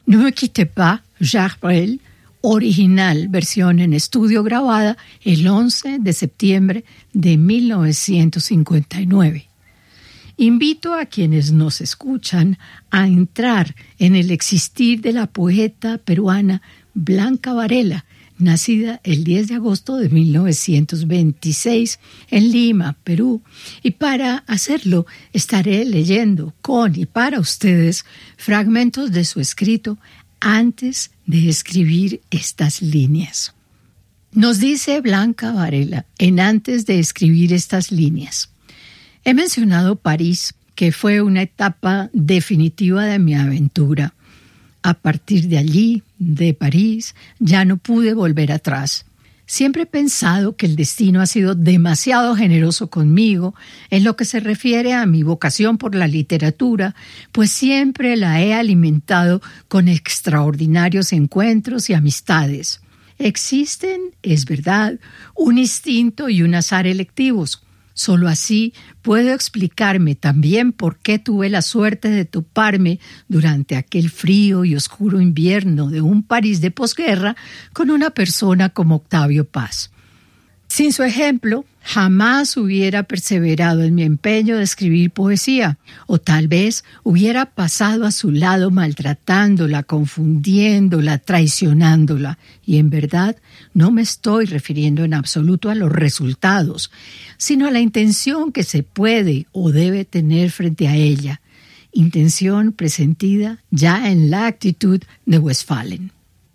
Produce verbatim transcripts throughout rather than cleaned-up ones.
Ne me quittez pas, Jacques Brel, original versión en estudio grabada el once de septiembre de mil novecientos cincuenta y nueve. Invito a quienes nos escuchan a entrar en el existir de la poeta peruana Blanca Varela, nacida el diez de agosto de mil novecientos veintiséis en Lima, Perú, y para hacerlo estaré leyendo con y para ustedes fragmentos de su escrito antes de escribir estas líneas. Nos dice Blanca Varela en Antes de escribir estas líneas: he mencionado París, que fue una etapa definitiva de mi aventura. A partir de allí, de París, ya no pude volver atrás. Siempre he pensado que el destino ha sido demasiado generoso conmigo en lo que se refiere a mi vocación por la literatura, pues siempre la he alimentado con extraordinarios encuentros y amistades. Existen, es verdad, un instinto y un azar electivos. Solo así puedo explicarme también por qué tuve la suerte de toparme durante aquel frío y oscuro invierno de un París de posguerra con una persona como Octavio Paz. Sin su ejemplo, jamás hubiera perseverado en mi empeño de escribir poesía, o tal vez hubiera pasado a su lado maltratándola, confundiéndola, traicionándola. Y en verdad no me estoy refiriendo en absoluto a los resultados, sino a la intención que se puede o debe tener frente a ella, intención presentida ya en la actitud de Westphalen.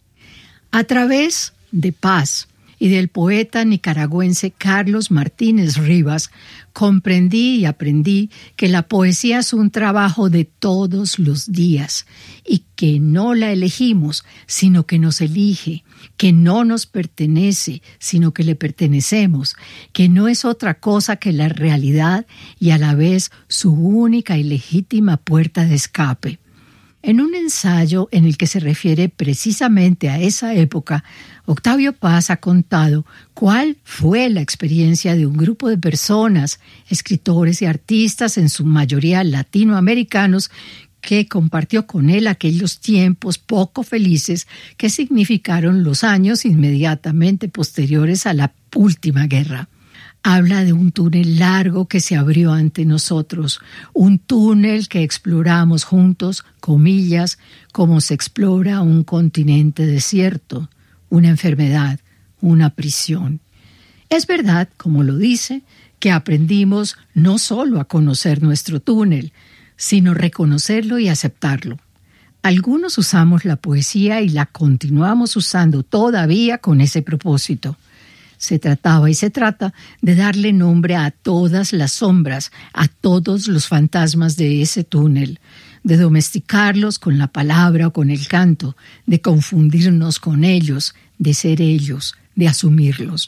A través de Paz y del poeta nicaragüense Carlos Martínez Rivas, comprendí y aprendí que la poesía es un trabajo de todos los días y que no la elegimos, sino que nos elige, que no nos pertenece, sino que le pertenecemos, que no es otra cosa que la realidad y a la vez su única y legítima puerta de escape. En un ensayo en el que se refiere precisamente a esa época, Octavio Paz ha contado cuál fue la experiencia de un grupo de personas, escritores y artistas, en su mayoría latinoamericanos, que compartió con él aquellos tiempos poco felices que significaron los años inmediatamente posteriores a la última guerra. Habla de un túnel largo que se abrió ante nosotros, un túnel que exploramos juntos, comillas, como se explora un continente desierto, una enfermedad, una prisión. Es verdad, como lo dice, que aprendimos no solo a conocer nuestro túnel, sino reconocerlo y aceptarlo. Algunos usamos la poesía y la continuamos usando todavía con ese propósito. Se trataba y se trata de darle nombre a todas las sombras, a todos los fantasmas de ese túnel, de domesticarlos con la palabra o con el canto, de confundirnos con ellos, de ser ellos, de asumirlos.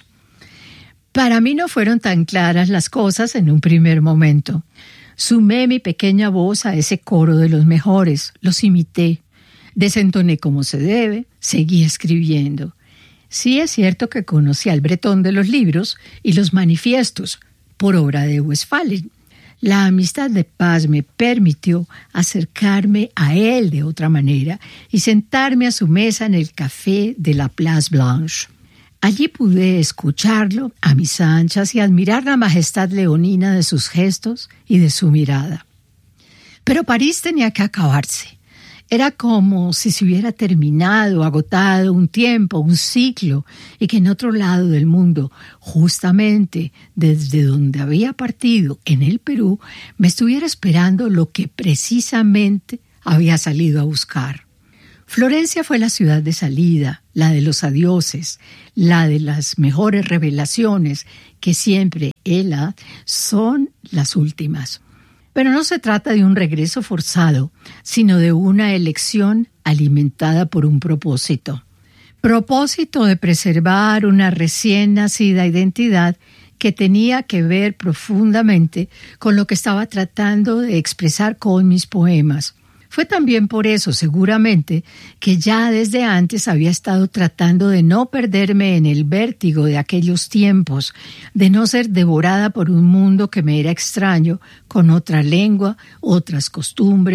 Para mí no fueron tan claras las cosas en un primer momento. Sumé mi pequeña voz a ese coro de los mejores, los imité, desentoné como se debe, seguí escribiendo. Sí es cierto que conocí al Bretón de los libros y los manifiestos, por obra de Westphalen. La amistad de Paz me permitió acercarme a él de otra manera y sentarme a su mesa en el café de la Place Blanche. Allí pude escucharlo a mis anchas y admirar la majestad leonina de sus gestos y de su mirada. Pero París tenía que acabarse. Era como si se hubiera terminado, agotado un tiempo, un ciclo, y que en otro lado del mundo, justamente desde donde había partido, en el Perú, me estuviera esperando lo que precisamente había salido a buscar. Florencia fue la ciudad de salida, la de los adioses, la de las mejores revelaciones, que siempre, ella, son las últimas. Pero no se trata de un regreso forzado, sino de una elección alimentada por un propósito. Propósito de preservar una recién nacida identidad que tenía que ver profundamente con lo que estaba tratando de expresar con mis poemas. Fue también por eso, seguramente, que ya desde antes había estado tratando de no perderme en el vértigo de aquellos tiempos, de no ser devorada por un mundo que me era extraño, con otra lengua, otras costumbres,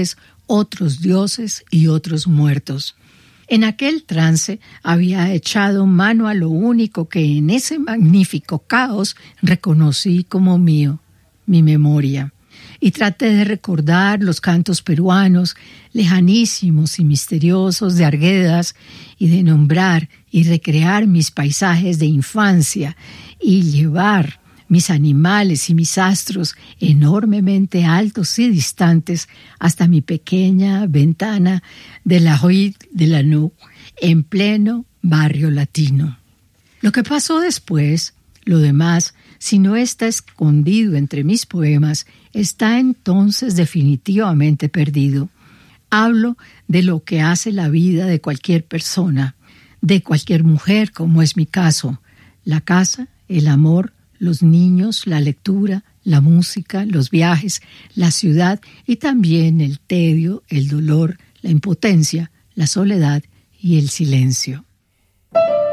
otros dioses y otros muertos. En aquel trance había echado mano a lo único que en ese magnífico caos reconocí como mío, mi memoria. Y traté de recordar los cantos peruanos, lejanísimos y misteriosos de Arguedas, y de nombrar y recrear mis paisajes de infancia, y llevar mis animales y mis astros enormemente altos y distantes hasta mi pequeña ventana de la Rue de Lannou, en pleno barrio latino. Lo que pasó después, lo demás, si no está escondido entre mis poemas, está entonces definitivamente perdido. Hablo de lo que hace la vida de cualquier persona, de cualquier mujer, como es mi caso: la casa, el amor, los niños, la lectura, la música, los viajes, la ciudad y también el tedio, el dolor, la impotencia, la soledad y el silencio.